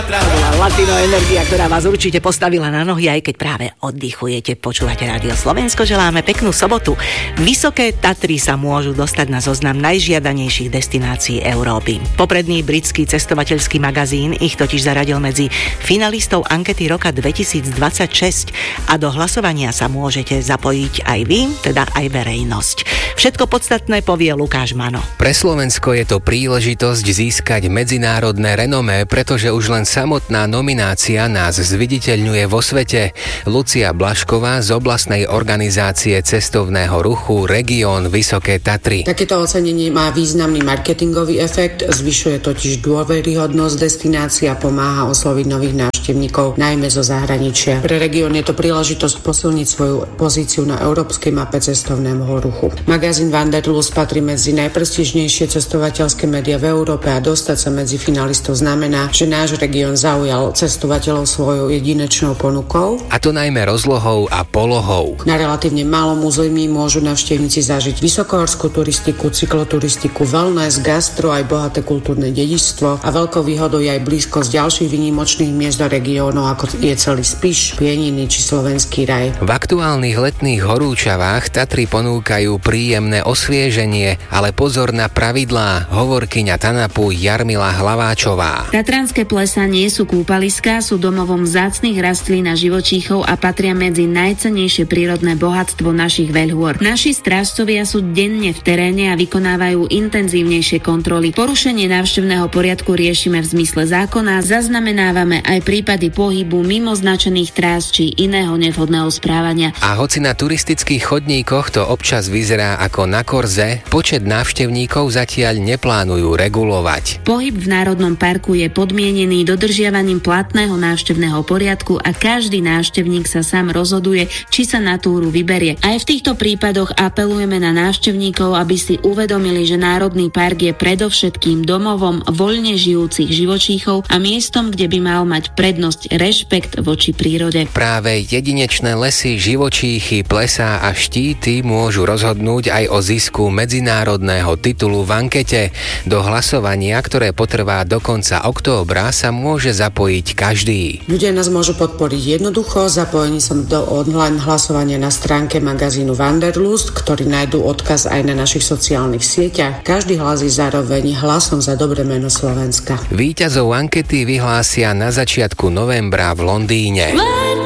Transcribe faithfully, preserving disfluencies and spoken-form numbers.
Tatra. Latino energia, ktorá vás určite postavila na nohy, aj keď práve oddychujete. Počúvate Rádio Slovensko, želáme peknú sobotu. Vysoké Tatry sa môžu dostať na zoznam najžiadanejších destinácií Európy. Popredný britský cestovateľský magazín ich totiž zaradil medzi finalistov ankety roka dvetisícdvadsaťšesť a do hlasovania sa môžete zapojiť aj vy, teda aj verejnosť. Všetko podstatné povie Lukáš Mano. Pre Slovensko je to príležitosť získať medzinárodné renomé, pretože už len samotná nominácia nás zviditeľňuje vo svete. Lucia Blašková z oblastnej organizácie cestovného ruchu Región Vysoké Tatry. Takéto ocenenie má významný marketingový efekt, zvyšuje totiž dôveryhodnosť destinácie a pomáha osloviť nových návštevníkov, najmä zo zahraničia. Pre región je to príležitosť posilniť svoju pozíciu na európskej mape cestovného ruchu. Magazín Wanderlust patrí medzi najprestížnejšie cestovateľské médiá v Európe a dostať sa medzi finalistov znamená, že náš región zaujal cestovateľov svojou jedinečnou ponukou. A to najmä rozlohou a polohou. Na relatívne malom území môžu návštevníci zažiť vysokohorskú turistiku, cykloturistiku, wellness, gastro aj bohaté kultúrne dedičstvo a veľkou výhodou je aj blízkosť ďalších výnimočných miest a regiónov, ako je celý Spiš, Pieniny či Slovenský raj. V aktuálnych letných horúčavách Tatry ponúkajú príjemné osvieženie, ale pozor na pravidlá, hovorkyňa Tanapu Jarmila Hlaváčová. Tatranské plesá nie sú kúpaliská, sú domovom vzácnych rastlín a živočíchov a patria medzi najcennejšie prírodné bohatstvo našich veľhôr. Naši strážcovia sú denne v teréne a vykonávajú intenzívnejšie kontroly. Porušenie návštevného poriadku riešime v zmysle zákona, zaznamenávame aj prípady pohybu mimo značených trás či iného nevhodného správania. A hoci na turistických chodníkoch to občas vyzerá ako na korze, počet návštevníkov zatiaľ neplánujú regulovať. Pohyb v Národnom parku je podmienený dodržiavaním platného návštevného poriadku a každý návštevník sa sám rozhoduje, či sa na túru vyberie. Aj v týchto prípadoch apelujeme na návštevníkov, aby si uvedomili, že Národný park je predovšetkým domovom voľne žijúcich živočíchov a miestom, kde by mal mať prednosť rešpekt voči prírode. Práve jedinečné lesy, živočíchy, plesá a štíty môžu rozhodnúť aj o zisku medzinárodného titulu v ankete. Do hlasovania, ktoré potrvá do konca októbra, sa môže zapojiť každý. Ľudia nás môžu podporiť jednoducho, zapojení som do online hlasovania na stránke magazínu Wanderlust, ktorý nájdú odkaz aj na našich sociálnych sieťach. Každý hlas je zároveň hlasom za dobré meno Slovenska. Víťazov ankety vyhlásia na začiatku novembra v Londýne.